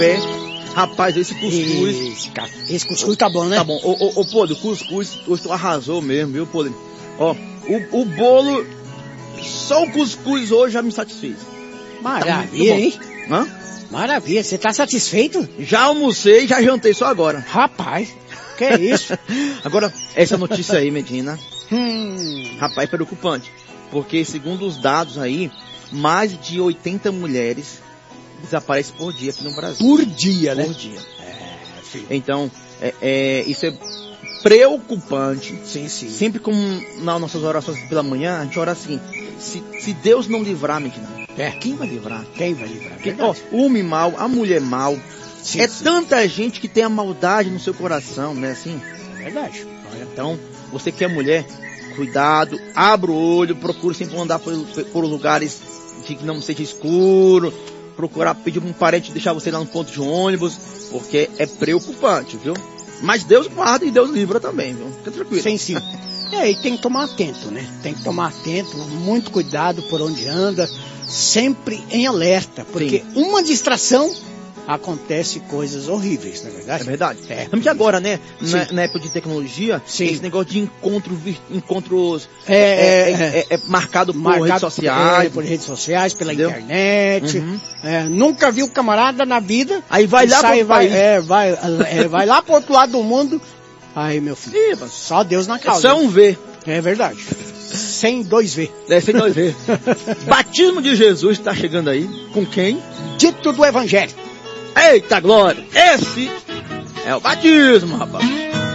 pé. Rapaz, esse cuscuz... Esse cuscuz tá bom, né? Tá bom. Ô, Podre, o cuscuz, hoje tu arrasou mesmo, viu, Podre? Ó, o bolo, só o cuscuz hoje já me satisfez. Maravilha, hein? Hã? Maravilha, você tá satisfeito? Já almocei, já jantei só agora. Rapaz, que é isso? Agora, essa notícia aí, Medina, rapaz, preocupante. Porque, segundo os dados aí, mais de 80 mulheres desaparecem por dia aqui no Brasil. Por dia, né? Por dia. Então, isso é preocupante. Sim, sim. Sempre como nas nossas orações pela manhã, a gente ora assim, se Deus não livrar, Medina, quem vai livrar? Quem vai livrar? Porque, ó, o homem mal, a mulher mal, Sim. tanta gente que tem a maldade no seu coração, né, assim? É verdade. Então, você que é mulher, cuidado, abra o olho, procure sempre andar por lugares que não seja escuro, procurar pedir para um parente deixar você lá no ponto de ônibus, porque é preocupante, viu? Mas Deus guarda e Deus livra também, viu? Fica tranquilo. Sim, sim. E tem que tomar atento, né? Tem que tomar atento, muito cuidado por onde anda, sempre em alerta, porque uma distração acontece coisas horríveis, não é verdade? É verdade. Porque agora, né, na época de tecnologia, esse negócio de encontros marcado por redes sociais. Por redes sociais, pela internet. Nunca viu camarada na vida. Aí vai lá vai lá pro outro lado do mundo. Aí, meu filho, só Deus na causa. Só um V. É verdade. Sem 2V. Sem 2V. Batismo de Jesus está chegando aí. Com quem? Dito do Evangelho. Eita glória! Esse é o batismo, rapaz.